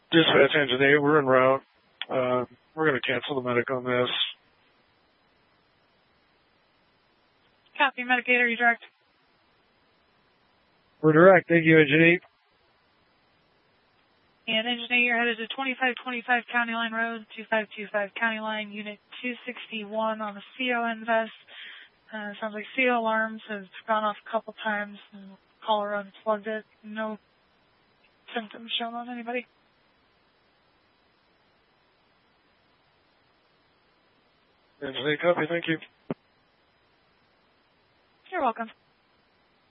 Dispatch Engine 8, we're en route. We're going to cancel the medic on this. Copy, Medicaid, are you direct? We're direct. Thank you, Engine 8. And Engine 8, you're headed to 2525 County Line Road, 2525 County Line, Unit 261 on the CO invest. Sounds like CO alarms have gone off a couple times. And caller unplugged it. No symptoms shown on anybody. Engine 8, copy. Thank you. You're welcome.